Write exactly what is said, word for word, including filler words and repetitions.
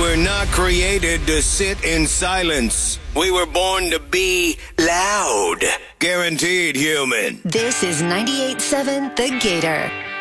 were not created to sit in silence. We were born to be loud. Guaranteed human. This is ninety-eight point seven The Gator.